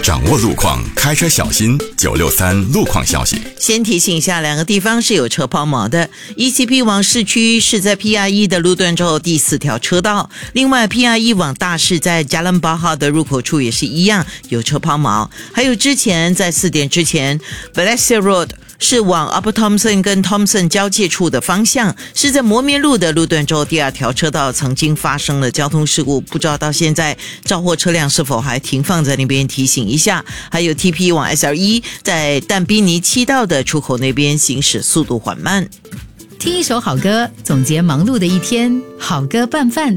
掌握路况，开车小心。963路况消息。 先提醒一下，两个地方是有车抛锚的。ECP 往市区是在 PRE 的路段之后第4条车道，另外 PRE 往大市在加伦巴哈的入口处也是一样有车抛锚。还有之前在4点之前 Valencia Road 是往 Upper Thompson 跟 Thompson 交界处的方向，是在磨面路的路段之后第2条车道曾经发生了交通事故，不知道到现在肇货车辆是否还停放在那边，提醒一下。还有 TP 往 SR1 在但宾尼7道的出口那边行驶速度缓慢。 听一首好歌，总结忙碌的一天，好歌拌饭。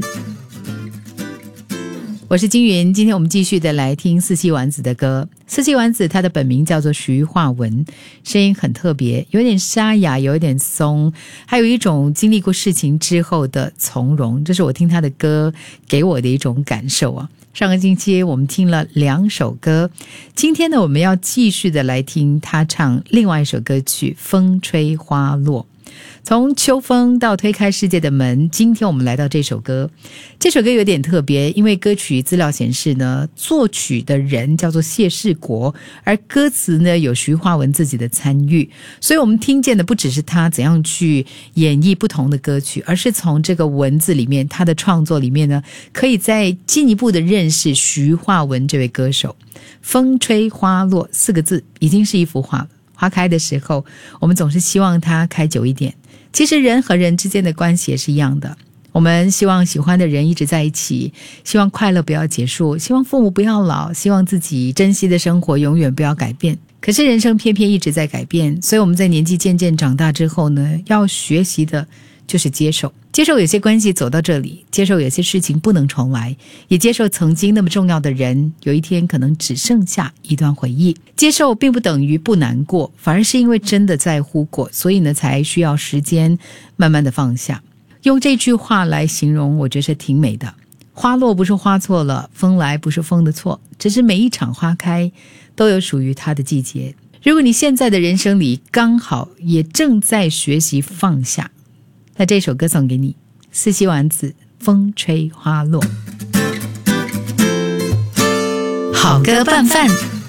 我是金云，今天我们继续的来听四季丸子的歌。四季丸子她的本名叫做徐化文，声音很特别，有点沙哑，有点松，还有一种经历过事情之后的从容，这是我听她的歌给我的一种感受啊。上个星期我们听了2首歌，今天呢我们要继续的来听她唱另外一首歌曲《风吹花落》。从秋风到推开世界的门，今天我们来到这首歌。这首歌有点特别，因为歌曲资料显示呢，作曲的人叫做谢世国，而歌词呢有徐化文自己的参与，所以我们听见的不只是他怎样去演绎不同的歌曲，而是从这个文字里面，他的创作里面呢，可以再进一步的认识徐化文这位歌手。风吹花落4个字已经是一幅画了，花开的时候我们总是希望它开久一点，其实人和人之间的关系也是一样的，我们希望喜欢的人一直在一起，希望快乐不要结束，希望父母不要老，希望自己珍惜的生活永远不要改变。可是人生偏偏一直在改变，所以我们在年纪渐渐长大之后呢，要学习的就是接受有些关系走到这里，接受有些事情不能重来，也接受曾经那么重要的人有一天可能只剩下一段回忆。接受并不等于不难过，反而是因为真的在乎过，所以呢才需要时间慢慢的放下。用这句话来形容，我觉得是挺美的。花落不是花错了，风来不是风的错，只是每一场花开都有属于它的季节。如果你现在的人生里刚好也正在学习放下，那这首歌送给你，四季丸子，风吹花落。好歌拌饭。